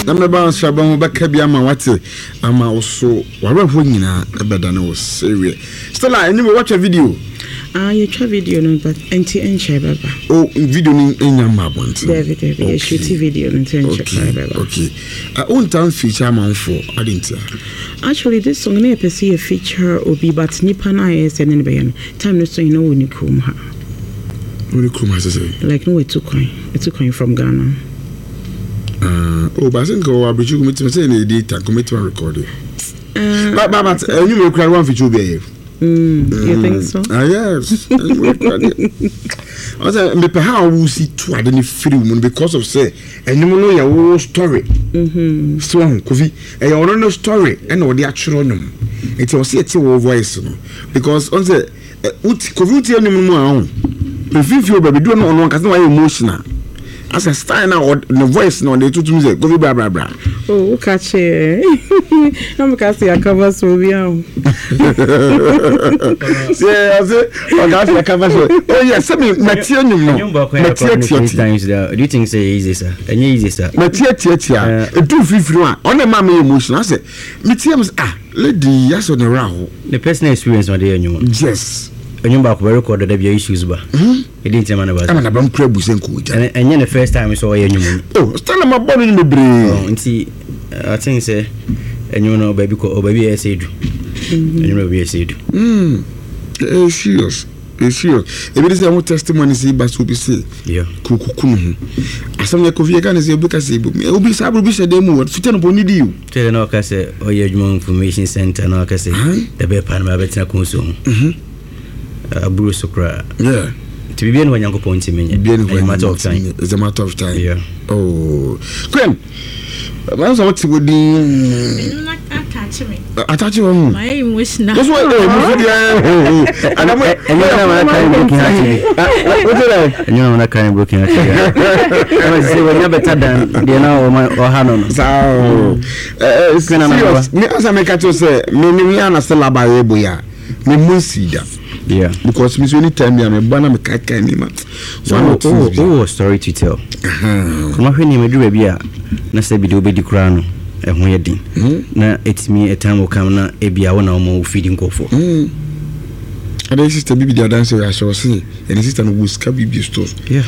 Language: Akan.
na me ba nsaba ho baka bi ama wate ama also warafo nyina ebeda na wo serious still any watch a video you try video no but NTN share baba video ni enya mabonti David you shoot video no NTN share baba okay on time feature man for adintia actually this song na person a feature obi but nipa na is any be no time no so you know when you come ha like no we took coin from Ghana but I think our bridge commitment say na data commitment recording but you may cry one feature be you think so? Yes. I say me how we see to any free woman because of say and you know your story. So Kofi e your no story and what the actual no. It was say your voice no because on say Kofi uti any mu ahun. If you baby do no on cause no emotional. As a style now the voice no dey tutu say Kofi bra bra. Oh, catch it. I'm going to cover so we are. Yeah, I say, I cover so. Oh, yes, I mean, material. Do you think say easy, sir? And easy, sir. Material, a 250 one. On the mammy emotion, I say, material, lady, yes, on the round. The personal experience on the annual. Yes. And you back were recorded of your issues, but it didn't tell me about it. I'm a crabus and cool. And then the first time we saw a new oh, stand my body in the brain. And see, I think, say, and you know, baby, or baby, I said, and you know, I said, serious. If it is a testimony, say, but will be say, yeah, cuckoo. As some Kofi can say, because it will be Sabu Bisha demo, what fit upon you. Tell no Cassa or your information center, no Cassa, the Bepan Babetta consume. Bruce Okra. Yeah. To be when younger points in a matter of time. It's a matter of time. Yeah. Oh, Queen. That's what you would do. Attach him. My emotion. That's what and I'm you know, that kind of broken. I say, we're never better than the now or Hanon. So, me as I make a say, me and still about Eboya. Me Musida. Yeah, because Miss anytime I'm a banana kaka anima. Oh, story to tell. Come on, when you do a beer, na say be the crown, and when you're din. Na it's me a time will come na a beer one or more feeding go for. And then sister Bibi the dancer I shall see, and sister will scabby stores. Yeah.